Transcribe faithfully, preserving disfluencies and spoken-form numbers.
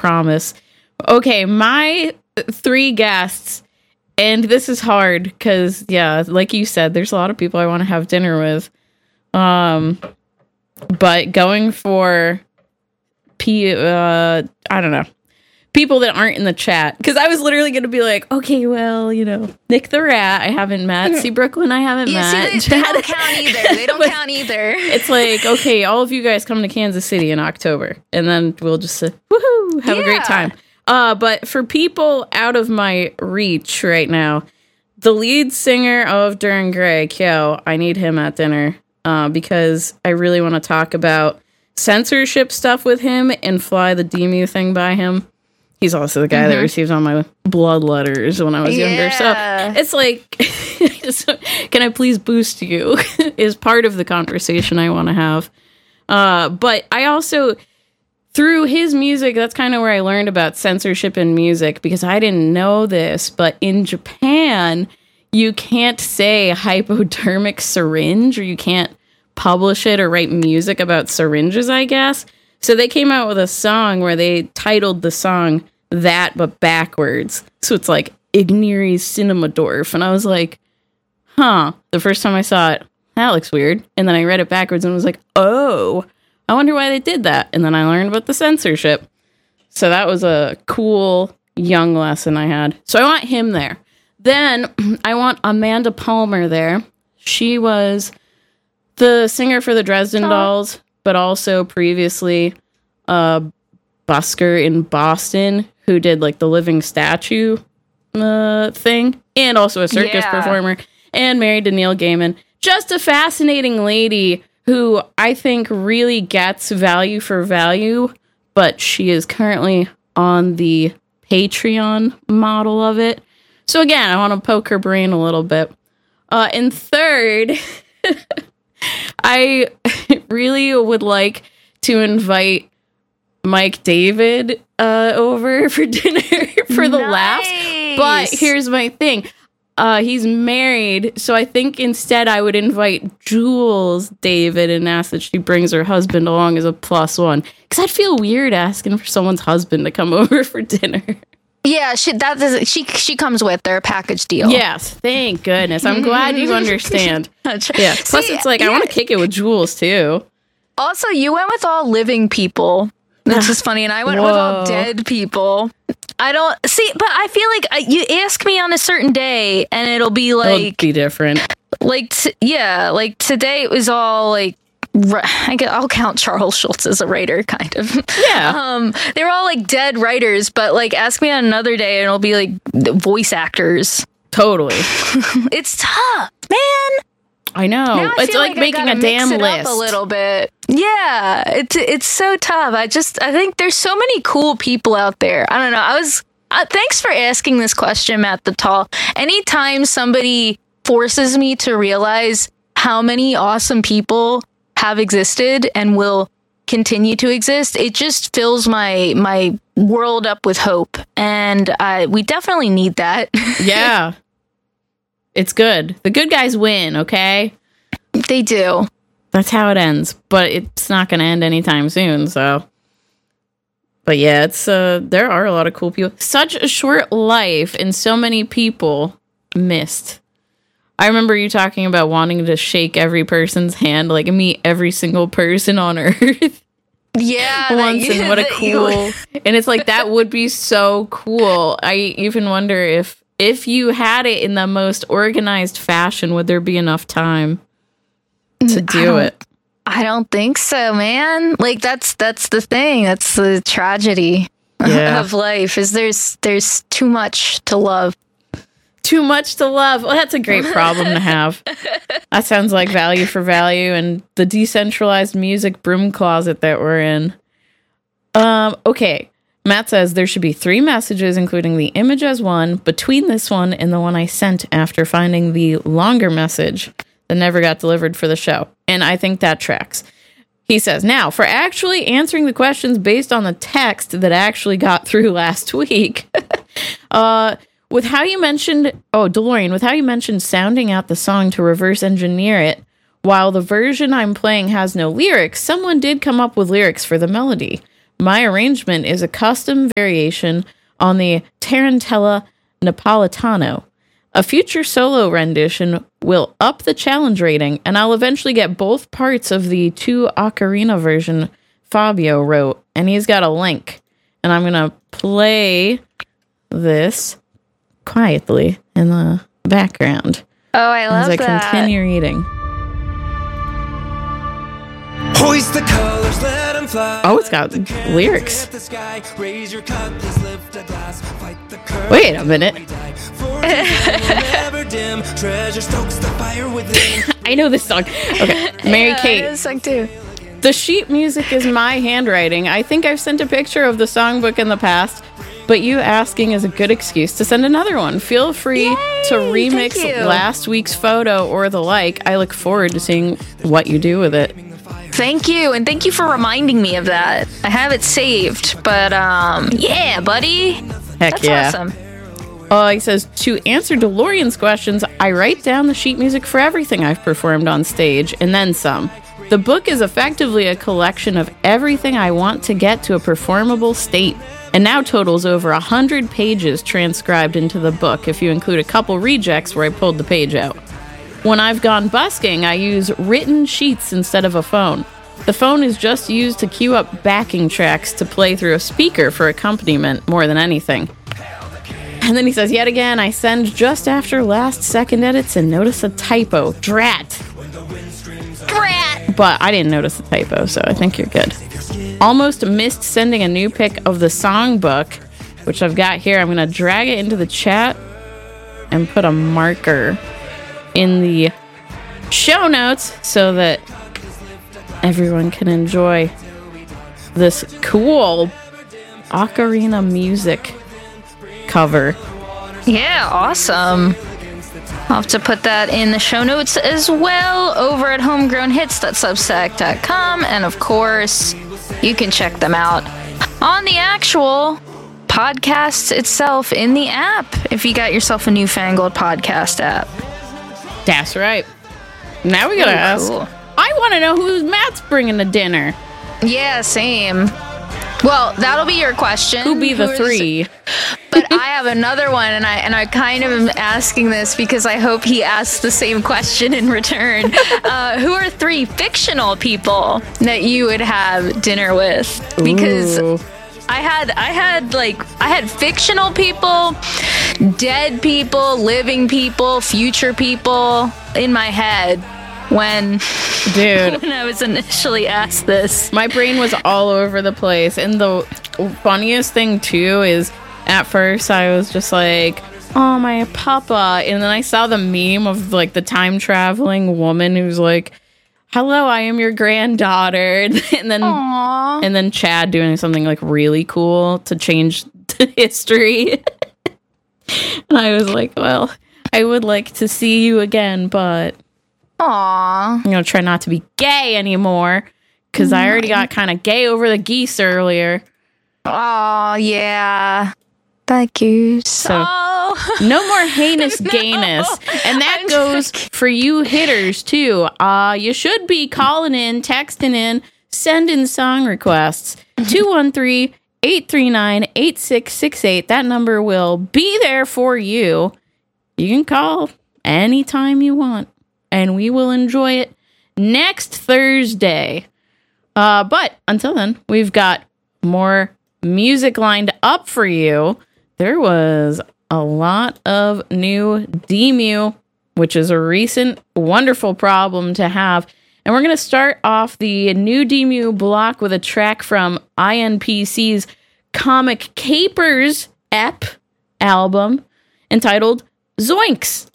promise. Okay, my three guests, and this is hard because, yeah, like you said, there's a lot of people I want to have dinner with. Um, but going for, P, uh, I don't know, people that aren't in the chat, because I was literally going to be like, okay, well, you know, Nick the Rat, I haven't met. See, Brooklyn, I haven't yeah, met. See, they, they don't count either. They don't count either. It's like, okay, all of you guys come to Kansas City in October, and then we'll just uh, woohoo, have yeah. a great time. Uh, but for people out of my reach right now, the lead singer of Duran Gray, Kyo, I need him at dinner uh, because I really want to talk about censorship stuff with him and fly the D M U thing by him. He's also the guy mm-hmm. that received all my blood letters when I was yeah. younger. So it's like, can I please boost you is part of the conversation I want to have. Uh, but I also, through his music, that's kind of where I learned about censorship in music, because I didn't know this, but in Japan, you can't say hypodermic syringe, or you can't publish it or write music about syringes, I guess. So they came out with a song where they titled the song that, but backwards. So it's like Igniris Cinemadorf. And I was like, huh. The first time I saw it, that looks weird. And then I read it backwards and was like, oh, I wonder why they did that. And then I learned about the censorship. So that was a cool young lesson I had. So I want him there. Then I want Amanda Palmer there. She was the singer for the Dresden oh. Dolls, but also previously a busker in Boston who did like the living statue uh, thing, and also a circus yeah. performer, and married to Neil Gaiman. Just a fascinating lady who I think really gets value for value, but she is currently on the Patreon model of it. So again, I want to poke her brain a little bit. Uh, and third, I really would like to invite Mike David uh, over for dinner for the nice. laughs. But here's my thing. Uh, he's married, so I think instead I would invite Jules David and ask that she brings her husband along as a plus one. Because I'd feel weird asking for someone's husband to come over for dinner. Yeah, she that is, she she comes with their package deal. Yes, thank goodness. I'm glad you understand. Yeah. Plus, See, it's like yeah. I want to kick it with Jules too. Also, you went with all living people. That's just funny, and I went Whoa. with all dead people. I don't see, but I feel like uh, you ask me on a certain day, and it'll be like It'll be different. Like t- yeah, like today it was all like. I guess I'll count Charles Schultz as a writer, kind of. Yeah. Um, they were all like dead writers, but like ask me on another day and it'll be like voice actors. Totally. It's tough, man. I know. Now I it's feel like, like making I a gotta damn mix it list. Up a little bit. Yeah, it's it's so tough. I just I think there's so many cool people out there. I don't know. I was uh, thanks for asking this question, Matt the Tall. Anytime somebody forces me to realize how many awesome people have existed and will continue to exist, it just fills my my world up with hope, and uh, we definitely need that. Yeah, it's good. The good guys win. Okay, they do. That's how it ends, but it's not going to end anytime soon. So, but yeah, it's uh, there are a lot of cool people. Such a short life, and so many people missed. I remember you talking about wanting to shake every person's hand, like meet every single person on Earth. Yeah. Once, that, and what a cool. You... and it's like, that would be so cool. I even wonder if, if you had it in the most organized fashion, would there be enough time to do I it? I don't think so, man. Like that's, that's the thing. That's the tragedy yeah. of life, is there's, there's too much to love. Too much to love. Well, that's a great problem to have. That sounds like value for value and the decentralized music broom closet that we're in. Um, okay. Matt says there should be three messages, including the image as one, between this one and the one I sent after finding the longer message that never got delivered for the show. And I think that tracks. He says, now, for actually answering the questions based on the text that actually got through last week, uh... With how you mentioned, oh, DeLorean, with how you mentioned sounding out the song to reverse engineer it, while the version I'm playing has no lyrics, someone did come up with lyrics for the melody. My arrangement is a custom variation on the Tarantella Napolitano. A future solo rendition will up the challenge rating, and I'll eventually get both parts of the two ocarina version Fabio wrote, and he's got a link. And I'm going to play this quietly in the background. Oh, I love as I that. continue reading. Hoist the colors, let them fly. Oh, it's got lyrics. Wait a minute. I know this song. Okay, Mary Yeah, Kate. this song too. The sheet music is my handwriting. I think I've sent a picture of the songbook in the past, but you asking is a good excuse to send another one. Feel free Yay, to remix thank you. last week's photo or the like. I look forward to seeing what you do with it. Thank you, and thank you for reminding me of that. I have it saved, but um, yeah, buddy. Heck That's yeah. awesome. Uh, he says, to answer DeLorean's questions, I write down the sheet music for everything I've performed on stage, and then some. The book is effectively a collection of everything I want to get to a performable state, and now totals over one hundred pages transcribed into the book, if you include a couple rejects where I pulled the page out. When I've gone busking, I use written sheets instead of a phone. The phone is just used to cue up backing tracks to play through a speaker for accompaniment more than anything. And then he says, yet again, I send just after last second edits and notice a typo. Drat. Drat. But I didn't notice the typo, so I think you're good. Almost missed sending a new pic of the songbook, which I've got here. I'm going to drag it into the chat and put a marker in the show notes so that everyone can enjoy this cool ocarina music cover. Yeah, awesome. I'll have to put that in the show notes as well over at homegrown hits dot substack dot com. And of course, you can check them out on the actual podcast itself in the app if you got yourself a newfangled podcast app. That's right. Now we gotta Ooh, ask. cool. I want to know who Matt's bringing to dinner. Yeah, same. Well, that'll be your question. Who be the Who is- three? But I have another one, and I and I kind of am asking this because I hope he asks the same question in return. Uh, who are three fictional people that you would have dinner with? Because Ooh. I had I had like I had fictional people, dead people, living people, future people in my head when Dude, when I was initially asked this. my brain was all over the place. And the funniest thing, too, is at first I was just like, oh, my papa. And then I saw the meme of like the time traveling woman who's like, hello, I am your granddaughter. And then Aww. and then Chad doing something like really cool to change the history. And I was like, well, I would like to see you again, but Aww. I'm going to try not to be gay anymore because I already got kind of gay over the geese earlier. Oh, yeah. Thank you. So, oh. No more heinous No. gayness. And that I'm goes joking. for you hitters, too. Uh, you should be calling in, texting in, sending song requests. two one three, eight three nine, eight six six eight. That number will be there for you. You can call anytime you want, and we will enjoy it next Thursday. Uh, but until then, we've got more music lined up for you. There was a lot of new D M U, which is a recent wonderful problem to have. And we're going to start off the new D M U block with a track from I N P C's Comic Capers E P album entitled Zoinks.